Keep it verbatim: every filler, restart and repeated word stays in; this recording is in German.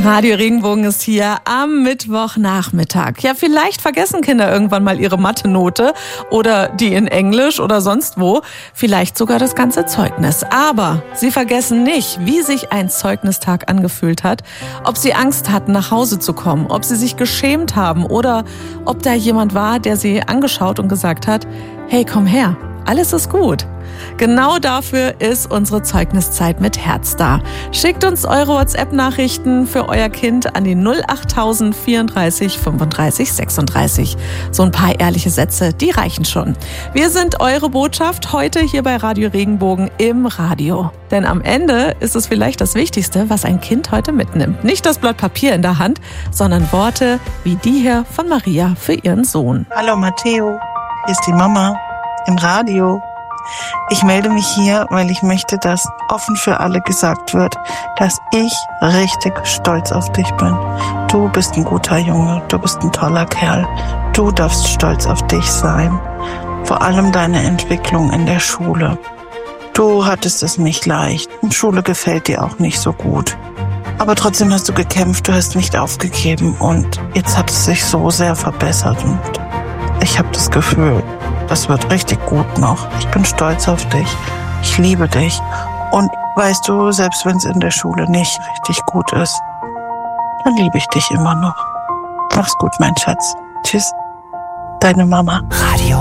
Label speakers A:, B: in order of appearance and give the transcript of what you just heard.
A: Radio Regenbogen ist hier am Mittwochnachmittag. Ja, vielleicht vergessen Kinder irgendwann mal ihre Mathe-Note oder die in Englisch oder sonst wo. Vielleicht sogar das ganze Zeugnis. Aber sie vergessen nicht, wie sich ein Zeugnistag angefühlt hat. Ob sie Angst hatten, nach Hause zu kommen. Ob sie sich geschämt haben oder ob da jemand war, der sie angeschaut und gesagt hat, hey, komm her, alles ist gut. Genau dafür ist unsere Zeugniszeit mit Herz da. Schickt uns eure WhatsApp-Nachrichten für euer Kind an die null achttausend vierunddreißig fünfunddreißig sechsunddreißig. So ein paar ehrliche Sätze, die reichen schon. Wir sind eure Botschaft heute hier bei Radio Regenbogen im Radio. Denn am Ende ist es vielleicht das Wichtigste, was ein Kind heute mitnimmt. Nicht das Blatt Papier in der Hand, sondern Worte wie die hier von Maria für ihren Sohn.
B: Hallo Matteo, hier ist die Mama im Radio. Ich melde mich hier, weil ich möchte, dass offen für alle gesagt wird, dass ich richtig stolz auf dich bin. Du bist ein guter Junge, du bist ein toller Kerl. Du darfst stolz auf dich sein. Vor allem deine Entwicklung in der Schule. Du hattest es nicht leicht. Schule gefällt dir auch nicht so gut. Aber trotzdem hast du gekämpft, du hast nicht aufgegeben und jetzt hat es sich so sehr verbessert und ich habe das Gefühl, das wird richtig gut noch. Ich bin stolz auf dich. Ich liebe dich. Und weißt du, selbst wenn es in der Schule nicht richtig gut ist, dann liebe ich dich immer noch. Mach's gut, mein Schatz. Tschüss, deine Mama.
C: Radio